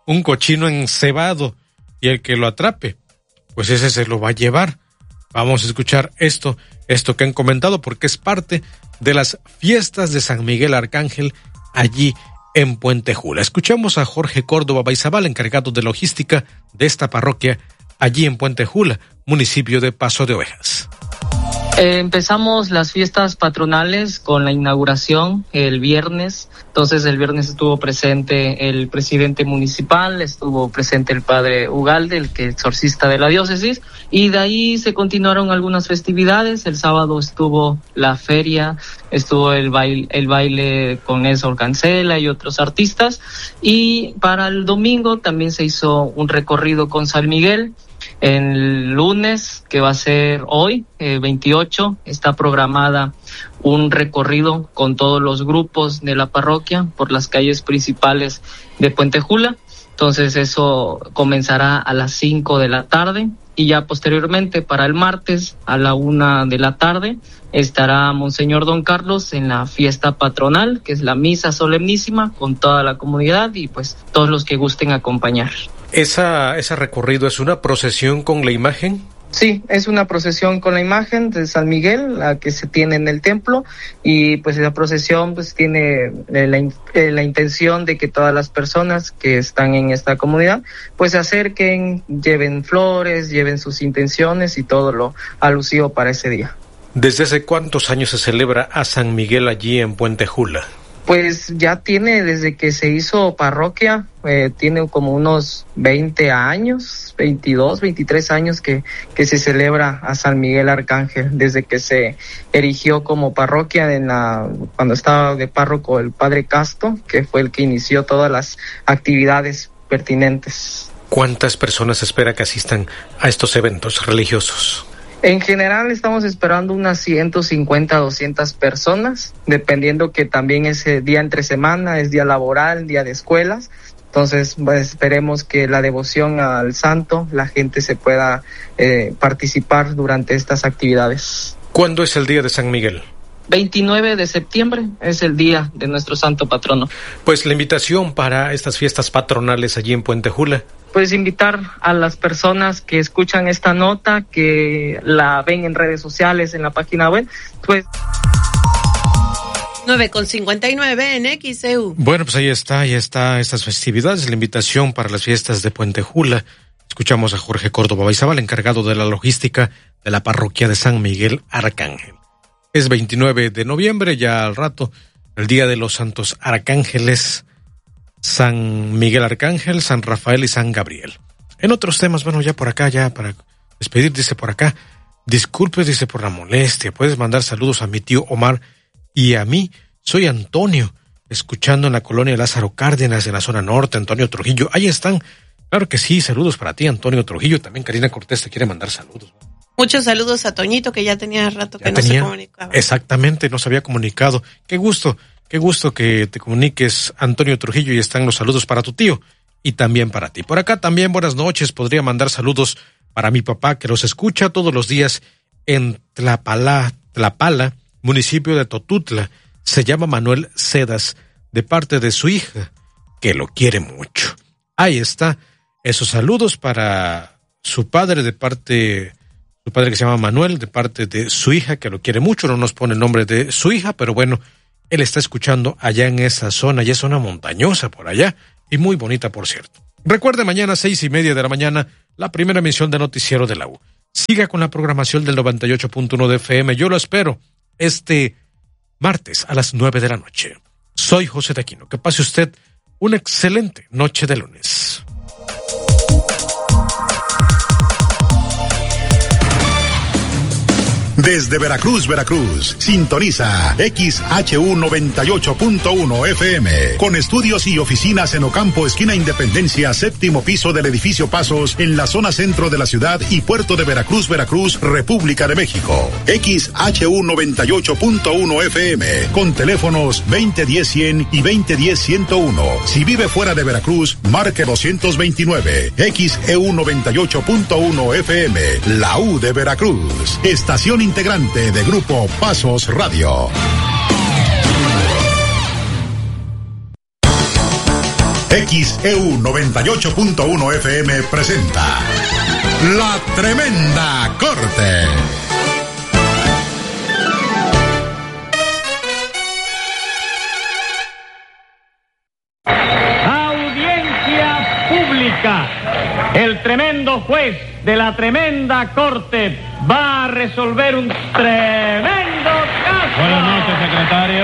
Speaker 1: encebado, y el que lo atrape, pues ese se lo va a llevar. Vamos a escuchar esto que han comentado, porque es parte de las fiestas de San Miguel Arcángel allí en Puente Jula. Escuchamos a Jorge Córdoba Baizabal, encargado de logística de esta parroquia allí en Puente Jula, municipio de Paso de Ovejas.
Speaker 13: Empezamos las fiestas patronales con la inauguración el viernes. Entonces el viernes estuvo presente el presidente municipal, estuvo presente el padre Ugalde, el que exorcista de la diócesis, y de ahí se continuaron algunas festividades. El sábado estuvo la feria, estuvo el baile con Néstor Cancela y otros artistas, y para el domingo también se hizo un recorrido con San Miguel. El lunes, que va a ser hoy, 28, está programada un recorrido con todos los grupos de la parroquia por las calles principales de Puente Jula. Entonces eso comenzará a las 5 de la tarde, y ya posteriormente para el martes a la 1 de la tarde estará Monseñor Don Carlos en la fiesta patronal, que es la misa solemnísima con toda la comunidad y pues todos los que gusten acompañar.
Speaker 1: ¿Ese recorrido es una procesión con la imagen?
Speaker 13: Sí, es una procesión con la imagen de San Miguel, la que se tiene en el templo, y pues la procesión pues tiene la intención de que todas las personas que están en esta comunidad pues se acerquen, lleven flores, lleven sus intenciones y todo lo alusivo para ese día.
Speaker 1: ¿Desde hace cuántos años se celebra a San Miguel allí en Puente Jula?
Speaker 13: Pues ya tiene desde que se hizo parroquia, tiene como unos 20 años, 22, 23 años que se celebra a San Miguel Arcángel, desde que se erigió como parroquia cuando estaba de párroco el padre Casto, que fue el que inició todas las actividades pertinentes.
Speaker 1: ¿Cuántas personas espera que asistan a estos eventos religiosos?
Speaker 13: En general estamos esperando unas 150, 200 personas, dependiendo que también ese día entre semana es día laboral, día de escuelas. Entonces pues, esperemos que la devoción al santo, la gente se pueda participar durante estas actividades.
Speaker 1: ¿Cuándo es el día de San Miguel?
Speaker 13: 29 de septiembre es el día de nuestro santo patrono.
Speaker 1: Pues la invitación para estas fiestas patronales allí en Puente Jula.
Speaker 13: Pues invitar a las personas que escuchan esta nota, que la ven en redes sociales, en la página web, pues...
Speaker 2: 9:59 en XEU.
Speaker 1: Bueno, pues ahí está estas festividades, la invitación para las fiestas de Puente Jula. Escuchamos a Jorge Córdoba Baizabal, encargado de la logística de la parroquia de San Miguel Arcángel. Es 29 de noviembre, ya al rato, el Día de los Santos Arcángeles, San Miguel Arcángel, San Rafael y San Gabriel. En otros temas, bueno, ya por acá, ya para despedir, dice por acá, disculpe, dice, por la molestia, puedes mandar saludos a mi tío Omar y a mí, soy Antonio, escuchando en la colonia Lázaro Cárdenas, en la zona norte, Antonio Trujillo, ahí están, claro que sí, saludos para ti, Antonio Trujillo, también Karina Cortés te quiere mandar saludos.
Speaker 2: Muchos saludos a Toñito, que ya tenía rato que no se comunicaba.
Speaker 1: Exactamente, no se había comunicado. Qué gusto que te comuniques, Antonio Trujillo, y están los saludos para tu tío y también para ti. Por acá también, buenas noches, podría mandar saludos para mi papá, que los escucha todos los días en Tlapala, municipio de Totutla. Se llama Manuel Cedas, de parte de su hija, que lo quiere mucho. Ahí está, esos saludos para su padre de parte su padre que se llama Manuel, de parte de su hija, que lo quiere mucho, no nos pone el nombre de su hija, pero bueno, él está escuchando allá en esa zona, y es zona montañosa por allá, y muy bonita, por cierto. Recuerde, mañana 6:30 de la mañana, la primera emisión de Noticiero de la U. Siga con la programación del 98.1 de FM, yo lo espero este martes a las 9 de la noche. Soy José de Aquino, que pase usted una excelente noche de lunes.
Speaker 3: Desde Veracruz, Veracruz, sintoniza XHU 98.1 FM, con estudios y oficinas en Ocampo, esquina Independencia, séptimo piso del edificio Pasos, en la zona centro de la ciudad y puerto de Veracruz, Veracruz, República de México. XHU 98.1 FM, con teléfonos 2010-100 y 2010-101. Si vive fuera de Veracruz, marque 229. XEU 98.1 FM, la U de Veracruz. Estación integrante de Grupo Pasos Radio. XEU 98.1 FM presenta La Tremenda Corte.
Speaker 14: Audiencia pública. El tremendo juez de la tremenda corte va a resolver un tremendo caso.
Speaker 15: Buenas noches, secretario.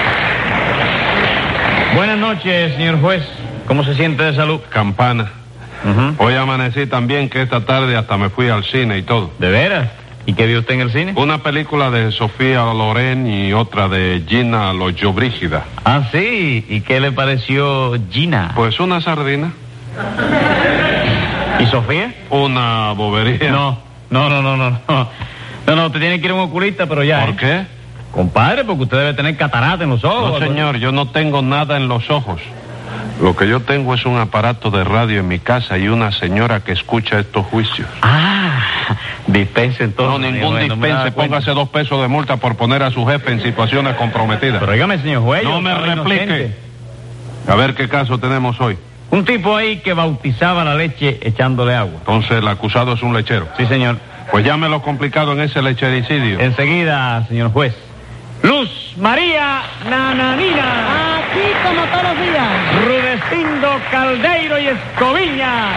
Speaker 14: Buenas noches, señor juez. ¿Cómo se siente de salud?
Speaker 15: Campana. Hoy amanecí también, que esta tarde hasta me fui al cine y todo.
Speaker 14: ¿De veras? ¿Y qué vio usted en el cine?
Speaker 15: Una película de Sofía Loren y otra de Gina Lollobrigida.
Speaker 14: Ah, sí. ¿Y qué le pareció Gina?
Speaker 15: Pues una sardina.
Speaker 14: ¿Y Sofía?
Speaker 15: Una bobería.
Speaker 14: No, usted tiene que ir a un oculista, pero ya.
Speaker 15: ¿Por qué?
Speaker 14: Compadre, porque usted debe tener catarata en los ojos.
Speaker 15: No, señor, yo no tengo nada en los ojos. Lo que yo tengo es un aparato de radio en mi casa y una señora que escucha estos juicios.
Speaker 14: Ah, dispense entonces.
Speaker 15: No, ningún dispense. Póngase 2 pesos de multa por poner a su jefe en situaciones comprometidas.
Speaker 14: Pero dígame, señor juez.
Speaker 15: No me replique. A ver qué caso tenemos hoy.
Speaker 14: Un tipo ahí que bautizaba la leche echándole agua.
Speaker 15: Entonces el acusado es un lechero.
Speaker 14: Sí, señor.
Speaker 15: Pues llame lo complicado en ese lechericidio.
Speaker 14: Enseguida, señor juez. Luz María Nananina.
Speaker 23: Aquí como todos los días.
Speaker 14: Rudecindo Caldeiro y Escoviña.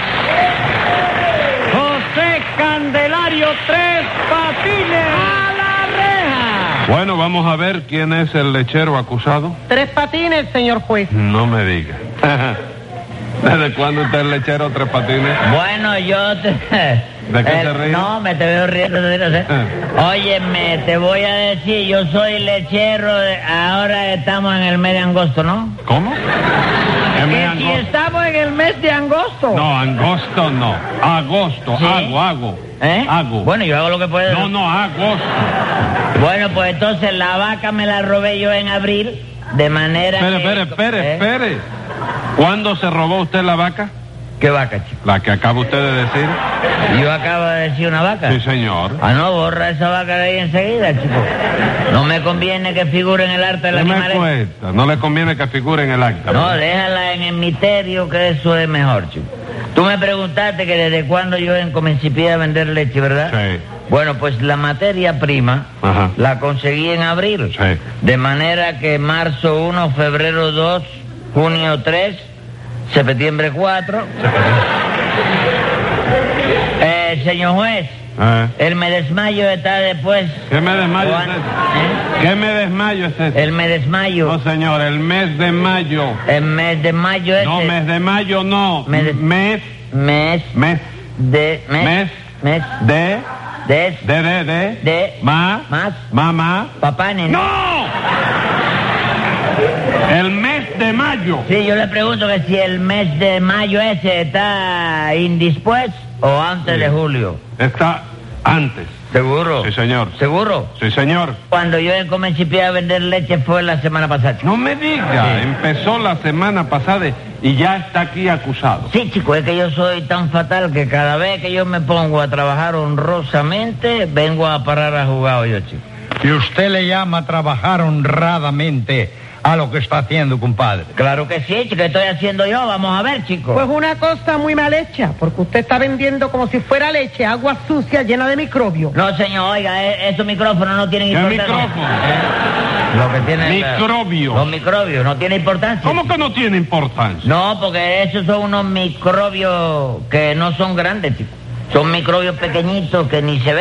Speaker 14: José Candelario Tres Patines.
Speaker 23: ¡A la reja!
Speaker 15: Bueno, vamos a ver quién es el lechero acusado.
Speaker 23: Tres Patines, señor juez.
Speaker 15: No me diga. ¿Desde cuándo usted es lechero Tres Patines?
Speaker 16: Bueno, yo te...
Speaker 15: ¿De qué se ríe?
Speaker 16: No, me te veo riendo. Óyeme, te voy a decir, yo soy lechero, ahora estamos en el mes de agosto, ¿no?
Speaker 15: ¿Cómo?
Speaker 16: Que si estamos en el mes de agosto.
Speaker 15: No, agosto no. Agosto,
Speaker 16: ¿sí?
Speaker 15: Hago. Hago.
Speaker 16: Bueno, yo hago lo que puedo.
Speaker 15: No, agosto.
Speaker 16: Bueno, pues entonces la vaca me la robé yo en abril, de manera
Speaker 15: Espere. ¿Cuándo se robó usted la vaca?
Speaker 16: ¿Qué vaca, chico?
Speaker 15: La que acaba usted de decir.
Speaker 16: ¿Yo acabo de decir una vaca?
Speaker 15: Sí, señor.
Speaker 16: Ah, no, borra esa vaca de ahí enseguida, chico. No me conviene que figure en el acta de la animales.
Speaker 15: No le conviene que figure en el acta.
Speaker 16: No, déjala en el misterio, que eso es mejor, chico. Tú me preguntaste que desde cuándo yo comencé a vender leche, ¿verdad?
Speaker 15: Sí.
Speaker 16: Bueno, pues la materia prima la conseguí en abril.
Speaker 15: Sí.
Speaker 16: De manera que marzo 1, febrero 2, junio 3, septiembre 4. Señor juez, el me desmayo está después.
Speaker 15: ¿Qué me desmayo es ¿Qué me desmayo es este?
Speaker 16: El me desmayo.
Speaker 15: No, señor, el mes de mayo.
Speaker 16: El mes de mayo es.
Speaker 15: No, mes de mayo no. Mes. Mamá.
Speaker 16: Papá, nene.
Speaker 15: ¡No! El mes de mayo.
Speaker 16: Sí, yo le pregunto que si el mes de mayo ese está indispuesto o antes de julio.
Speaker 15: Está antes.
Speaker 16: ¿Seguro?
Speaker 15: Sí, señor.
Speaker 16: ¿Seguro?
Speaker 15: Sí, señor.
Speaker 16: Cuando yo comencé a vender leche fue la semana pasada.
Speaker 15: No me diga, sí. Empezó la semana pasada y ya está aquí acusado.
Speaker 16: Sí, chico, es que yo soy tan fatal que cada vez que yo me pongo a trabajar honrosamente, vengo a parar a jugar yo, chico.
Speaker 17: Y usted le llama trabajar honradamente
Speaker 14: a lo que está haciendo, compadre.
Speaker 16: Claro que sí, ¿qué estoy haciendo yo? Vamos a ver, chicos.
Speaker 17: Pues una cosa muy mal hecha, porque usted está vendiendo como si fuera leche, agua sucia llena de microbios.
Speaker 16: No, señor, oiga, esos micrófonos no tienen importancia.
Speaker 15: ¿Qué micrófono?
Speaker 16: Lo que tiene
Speaker 15: microbios.
Speaker 16: Los microbios no tienen importancia.
Speaker 15: ¿Cómo que no tiene importancia?
Speaker 16: No, porque esos son unos microbios que no son grandes, chicos. Son microbios pequeñitos que ni se ven.